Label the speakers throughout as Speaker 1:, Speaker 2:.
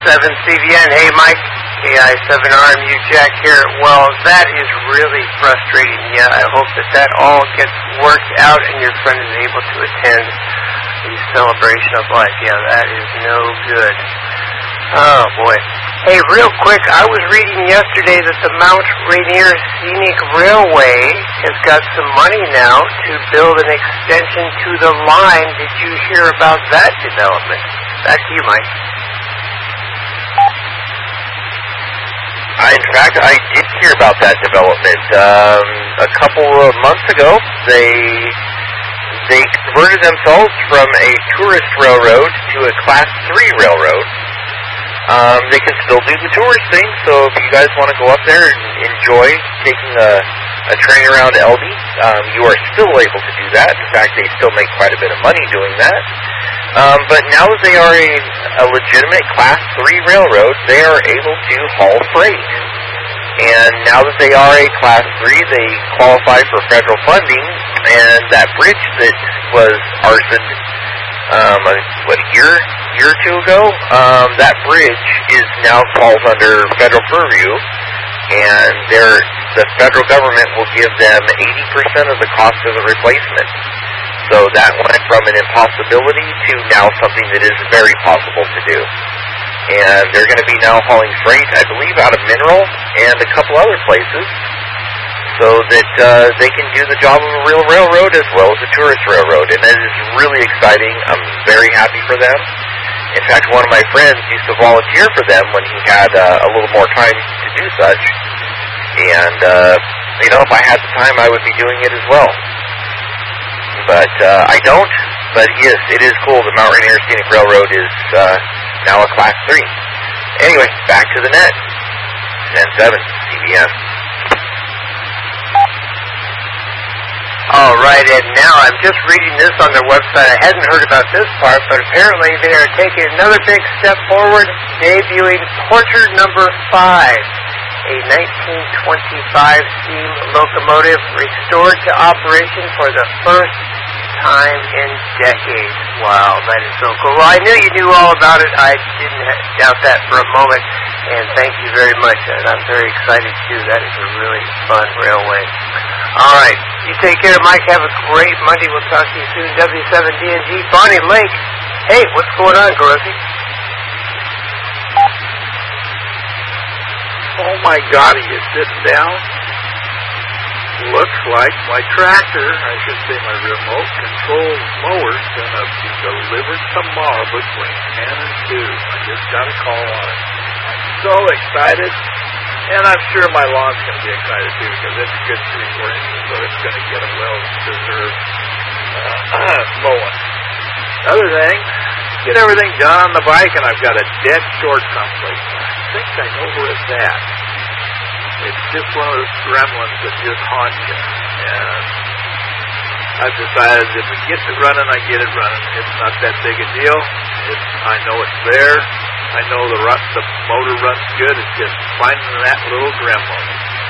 Speaker 1: 7CBN. Hey, Mike. KI7RMU Jack here. Well, that is really frustrating. Yeah, I hope that all gets worked out and your friend is able to attend the celebration of life. Yeah, that is no good. Oh, boy. Hey, real quick, I was reading yesterday that the Mount Rainier Scenic Railway has got some money now to build an extension to the line. Did you hear about that development? Back to you, Mike.
Speaker 2: In fact, I did hear about that development. A couple of months ago, they converted themselves from a tourist railroad to a Class 3 railroad. They can still do the tourist thing, so if you guys want to go up there and enjoy taking a train around Elbe, you are still able to do that. In fact, they still make quite a bit of money doing that. But now that they are a legitimate Class 3 railroad, they are able to haul freight. And now that they are a Class 3, they qualify for federal funding, and that bridge that was arsoned, a year or two ago, that bridge now falls under federal purview, and the federal government will give them 80% of the cost of the replacement. So that went from an impossibility to now something that is very possible to do. And they're going to be now hauling freight, I believe, out of Mineral and a couple other places, so that they can do the job of a real railroad as well as a tourist railroad. And it is really exciting. I'm very happy for them. In fact, one of my friends used to volunteer for them when he had a little more time to do such. And, if I had the time, I would be doing it as well. But I don't. But yes, it is cool. The Mount Rainier Scenic Railroad is now a Class 3. Anyway, back to the net. 10-7, CBN.
Speaker 1: All right, and now I'm just reading this on their website. I hadn't heard about this part, but apparently they are taking another big step forward, debuting Porter number 5, a 1925 steam locomotive restored to operation for the first time in decades. Wow, that is so cool. Well, I knew you knew all about it. I didn't doubt that for a moment, and thank you very much. And I'm very excited, too. That is a really fun railway. All right, you take care, Mike. Have a great Monday. We'll talk to you soon. W7DNG, Bonnie Lake. Hey, what's going on, Grossy?
Speaker 3: Oh my God, are you sitting down? Looks like my tractor, I should say my remote control mower's gonna be delivered tomorrow between 10 and 2. I just got a call on it. I'm so excited, and I'm sure my lawn's gonna be excited too, because it's a good 3-4 inches, so it's gonna get a well-deserved mowing. Other thing, get everything done on the bike, and I've got a dead short someplace. I think I know where it's at. It's just one of those gremlins that just haunt you. And I've decided if it gets it running, I get it running. It's not that big a deal. I know it's there. I know the motor runs good. It's just finding that little gremlin.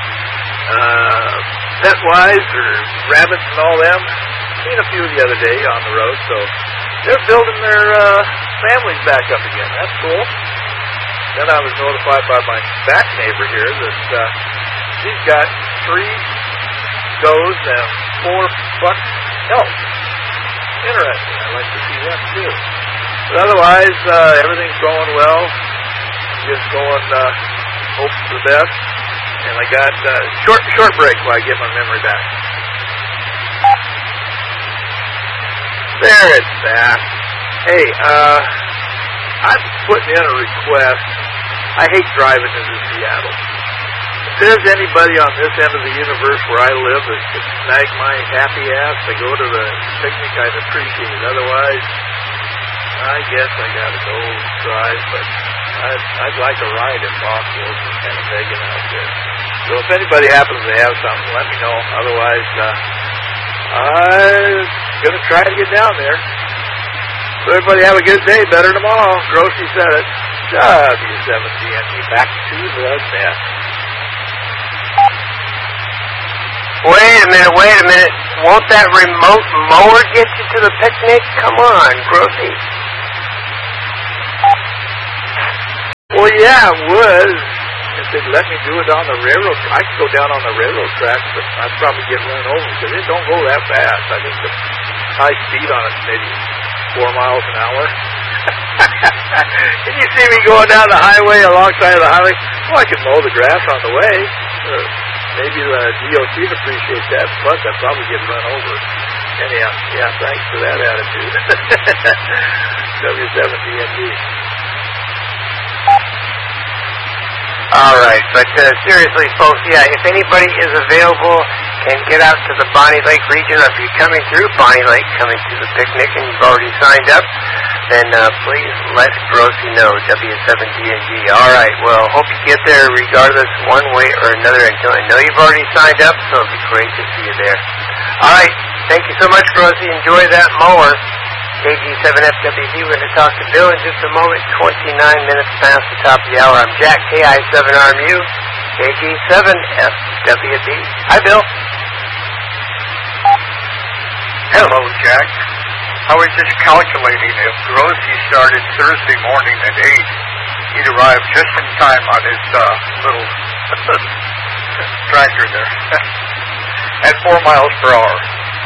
Speaker 3: Pet-wise, or rabbits and all them, seen a few the other day on the road, so they're building their families back up again. That's cool. Then I was notified by my back neighbor here that she's got 3 goes and 4 bucks elk. Interesting. I'd like to see them too. But otherwise, everything's going well. Just going, hope for the best. And I got short break while I get my memory back. There it's back. Hey, I'm putting in a request. I hate driving into Seattle. If there's anybody on this end of the universe where I live that could snag my happy ass to go to the picnic, I'd appreciate it. Otherwise, I guess I gotta go drive, but I'd like a ride if possible. It's just kind of begging out there. So if anybody happens to have something, let me know. Otherwise, I'm gonna try to get down there. So everybody have a good day. Better tomorrow. Grossy said it. W7DNG. Back to the net.
Speaker 1: Wait a minute. Won't that remote mower get you to the picnic? Come on, Grossy.
Speaker 3: yeah, it would. If they'd let me do it on the railroad, I could go down on the railroad tracks, but I'd probably get run over because it don't go that fast. I think the high speed on it's maybe 4 miles an hour. And you see me going down the highway, alongside of the highway. Well, I could mow the grass on the way. Maybe the DOT would appreciate that, but I'd probably get run over. Anyhow, yeah, thanks for that attitude. W7DMD.
Speaker 1: All right, but seriously, folks, yeah, if anybody is available, can get out to the Bonnie Lake region, or if you're coming through Bonnie Lake, coming to the picnic, and you've already signed up, then please let Grocie know, W7DMD. All right, well, hope you get there regardless, one way or another. I know you've already signed up, so it'll be great to see you there. All right, thank you so much, Grocie. Enjoy that mower. KG7FWD, we're going to talk to Bill in just a moment. 29 minutes past the top of the hour. I'm Jack, KI7RMU, KG7FWD. Hi, Bill.
Speaker 4: Hello, Jack. I was just calculating if Grocie started Thursday morning at 8, he'd arrive just in time on his little tractor there at 4 miles per hour.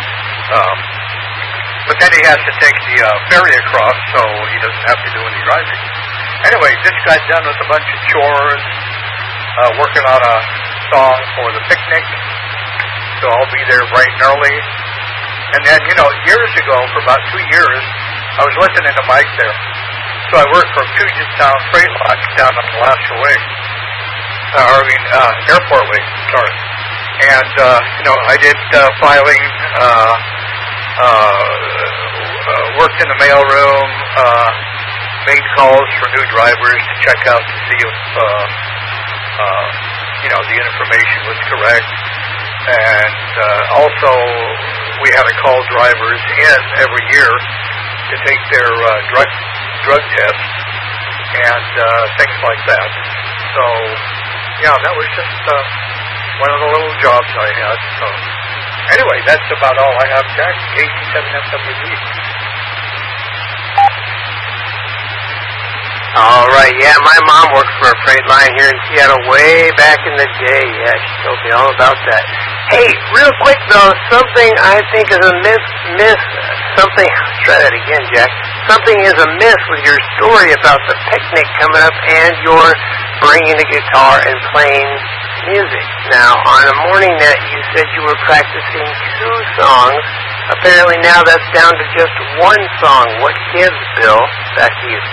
Speaker 4: But then he has to take the ferry across, so he doesn't have to do any driving. Anyway, just got done with a bunch of chores, working on a song for the picnic, so I'll be there bright and early. And then, years ago, for about 2 years, I was listening to Mike there. So I worked for Puget Sound Freight Lodge down on Alaska Way. Airport Way, sorry. And, I did filing, worked in the mailroom, made calls for new drivers to check out to see if, the information was correct. And also, we had to call drivers in every year to take their drug tests and things like that. So, yeah, that was just one of the little jobs I had. So, anyway, that's about all I have, Jack. KG7FWD.
Speaker 1: All right, yeah, my mom worked for a freight line here in Seattle way back in the day. Yeah, she told me all about that. Hey, real quick though, something I think is a something, try that again, Jack. Something is amiss with your story about the picnic coming up and your bringing a guitar and playing music. Now, on a morning that you said you were practicing 2 songs, apparently now that's down to just 1 song. What gives, Bill? Back to you.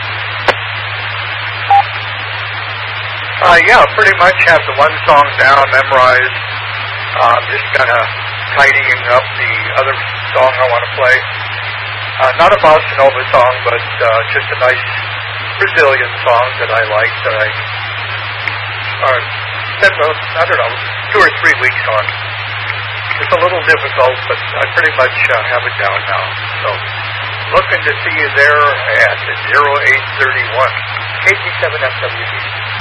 Speaker 4: Yeah, pretty much have the 1 song down, memorized. Just kind of tidying up the other song I want to play. Not a bossa nova song, but just a nice Brazilian song that I like, that I spent, 2 or 3 weeks on. It's a little difficult, but I pretty much have it down now. So, looking to see you there at 0831. KG7FWD.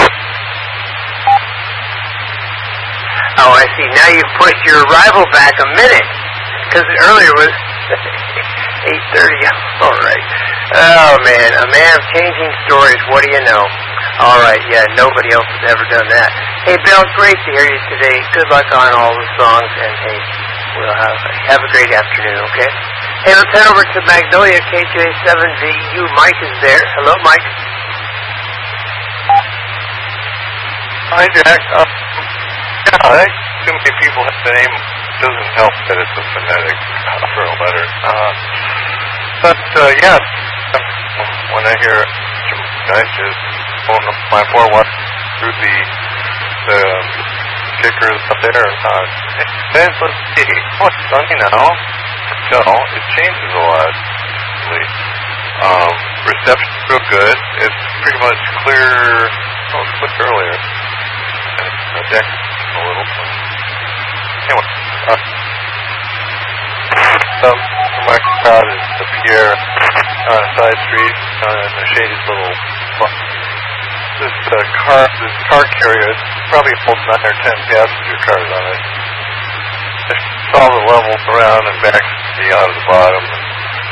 Speaker 1: Oh, I see. Now you've pushed your arrival back a minute, because earlier was 8:30. All right. Oh, man. A man of changing stories. What do you know? All right. Yeah, nobody else has ever done that. Hey, Bill, great to hear you today. Good luck on all the songs, and hey, we'll have a great afternoon, okay? Hey, let's head over to Magnolia, KJ7VU. Mike is there. Hello, Mike.
Speaker 5: Hi, Jack. I think too many people have the name. Doesn't help that it's a phonetic for a letter. But yeah, when I hear guys just pulling up my 4-1 through the kickers up there, then let's see. Oh, it's sunny now. So it changes a lot. Reception's real good. It's pretty much clear. Oh, it was quick earlier. The deck a little. Anyway, my crowd is the Pierre side street in a shady little. This car carrier probably holds 9 or 10 passenger cars on it. Just saw the levels around and backs me out of the bottom and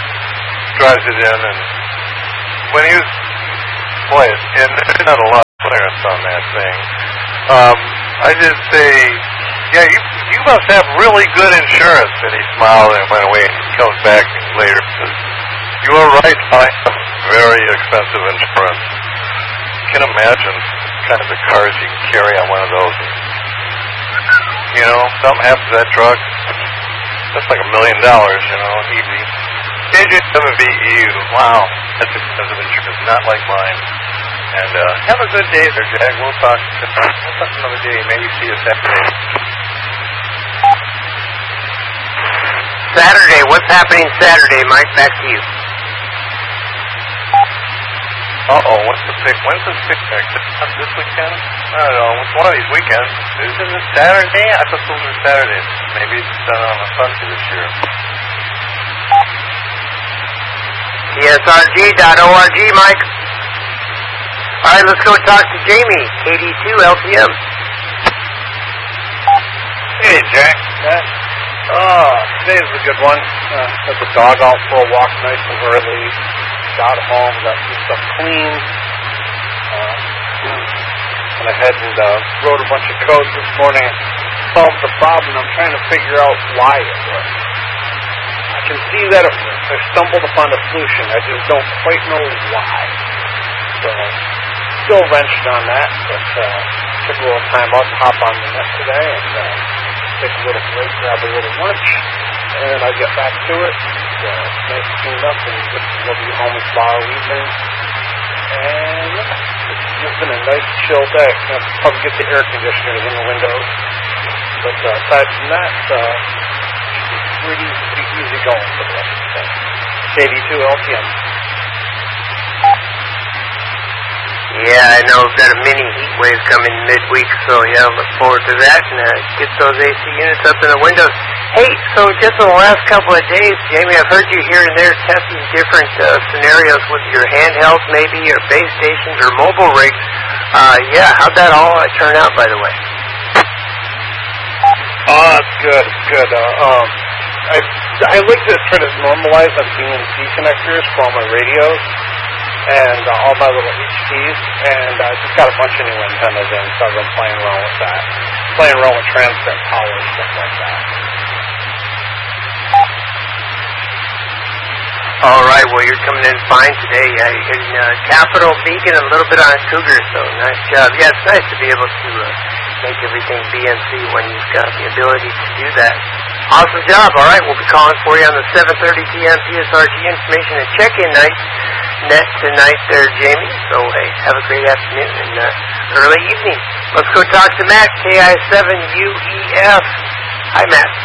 Speaker 5: drives it in. And when he was playing, and there's not a lot. clearance on that thing. I just say, yeah, you must have really good insurance. And he smiled and went away. And he comes back later and says, you are right, I have very expensive insurance. You can imagine the kinds of cars you can carry on one of those. You know, something happens to that truck, that's like $1 million, you know, easy. KJ7VEU, wow, that's expensive insurance, not like mine. And have a good day there, Jag. We'll talk another day. Maybe see you Saturday.
Speaker 1: Saturday, what's happening Saturday, Mike? Back to you.
Speaker 5: When's the picnic? This weekend? I don't know. It's one of these weekends. Isn't it Saturday? I thought those were Saturdays. Maybe it's done on a Sunday this year.
Speaker 1: CSRG.org, Mike. All right, let's go talk to Jamie, KD2 LTM.
Speaker 6: Hey, Jack. Today's a good one. Took the dog out for a walk nice and early. Got home, got some stuff clean. Went ahead and wrote a bunch of codes this morning. Solved the problem. I'm trying to figure out why it worked. I can see that it worked. I stumbled upon a solution. I just don't quite know why. So, still wrenched on that, but took a little time out to hop on the net today and take a little break, grab a little lunch, and I get back to it. Nice cleaned up, and we'll be home tomorrow evening. And it's just been a nice, chill day. I'll probably get the air conditioners in the windows. But aside from that, pretty easy going for the rest of the day. KD2 LTM.
Speaker 1: Yeah, I know. We've got a mini heat wave coming midweek, so yeah, look forward to that and get those AC units up in the windows. Hey, so just in the last couple of days, Jamie, I've heard you here and there testing different scenarios with your handhelds, maybe, or base stations, or mobile rigs. Yeah, how'd that all turn out, by the way?
Speaker 6: It's good. It's good. I like to try to normalize on BNC connectors for all my radios and all my little HTs, and I just got a bunch of new antennas in, so I've been playing around with that. Playing around with transmit power, stuff like that.
Speaker 1: All right, well, you're coming in fine today. You're hitting Capital, Beacon, a little bit on Cougar, so nice job. Yeah, it's nice to be able to make everything BNC when you've got the ability to do that. Awesome job. All right, we'll be calling for you on the 7:30 p.m. PSRG information and check-in night. Net tonight there, Jamie. So, hey, have a great afternoon and early evening. Let's go talk to Matt, KI7UEF. Hi, Matt.